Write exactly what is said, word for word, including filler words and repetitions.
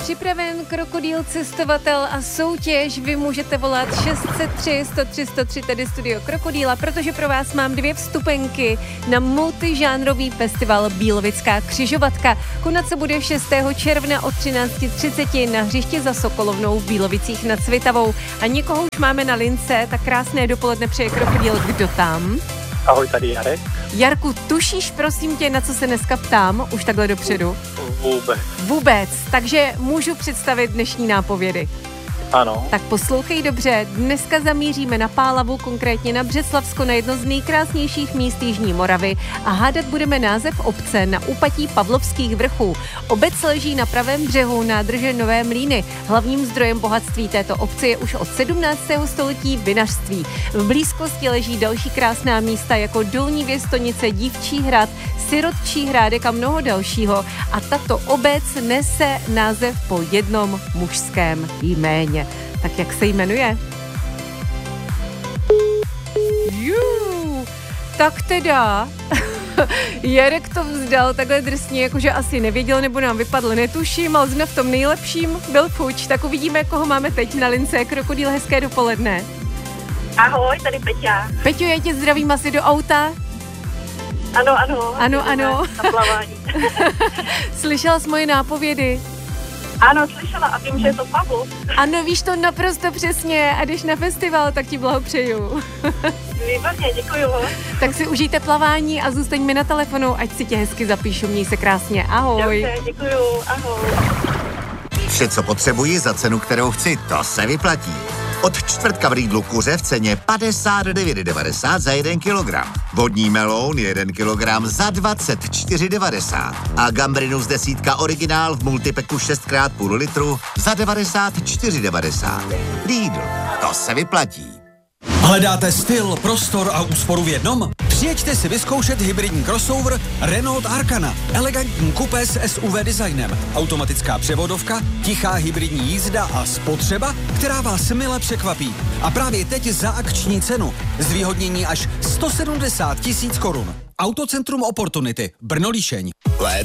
připraven krokodýl, cestovatel a soutěž? Vy můžete volat šest set tři, sto tři, sto tři, tedy Studio Krokodýla, protože pro vás mám dvě vstupenky na multižánrový festival Bílovická křižovatka. Konat se bude šestého června od třináct třicet na hřiště za Sokolovnou v Bílovicích nad Svitavou. A někoho už máme na lince, tak krásné dopoledne přeje Krokodýl. Kdo tam? Ahoj, tady Jarek. Jarku, tušíš, prosím tě, na co se dneska ptám, už takhle dopředu? Vůbec. Vůbec, takže můžu představit dnešní nápovědy. Ano. Tak poslouchej dobře, dneska zamíříme na Pálavu, konkrétně na Břeclavsko, na jedno z nejkrásnějších míst Jižní Moravy a hádat budeme název obce na úpatí Pavlovských vrchů. Obec leží na pravém břehu nádrže Nové Mlýny. Hlavním zdrojem bohatství této obce je už od sedmnáctého století vinařství. V blízkosti leží další krásná místa jako Dolní Věstonice, Dívčí hrad, Sirotčí hrádek a mnoho dalšího. A tato obec nese název po jednom mužském jméně. Tak jak se jmenuje? Jú, tak teda, Jarek to vzdal takhle drsně, jakože asi nevěděl, nebo nám vypadl, netuším, ale jsme v tom nejlepším, byl fuč. Tak uvidíme, koho máme teď na lince. Krokodýl, hezké dopoledne. Ahoj, tady Peťa. Peťo, já tě zdravím asi do auta. Ano, ano. Ano, ano. Na plavání. Slyšela jsi moje nápovědy? Ano, slyšela a vím, že je to Pavlov. Ano, víš to naprosto přesně a když na festival, tak ti blahopřeju. Výborně, děkuju. Tak si užijte plavání a zůstaň mi na telefonu, ať si tě hezky zapíšu, měj se krásně, ahoj. Dobře, děkuju, ahoj. Vše, co potřebuji za cenu, kterou chci, to se vyplatí. Od čtvrtka v Lidlu kuře v ceně padesát devět devadesát za jeden kilogram. Vodní meloun jeden kilogram za dvacet čtyři devadesát. A gambrinus desítka originál v multipeku šest krát půl litru za devadesát čtyři devadesát. Lidl, to se vyplatí. Hledáte styl, prostor a úsporu v jednom? Přijeďte si vyzkoušet hybridní crossover Renault Arkana. Elegantní kupé s S U V designem, automatická převodovka, tichá hybridní jízda a spotřeba, která vás mile překvapí. A právě teď za akční cenu. Zvýhodnění až sto sedmdesát tisíc korun. Autocentrum Opportunity, Brno-Líšeň. Let's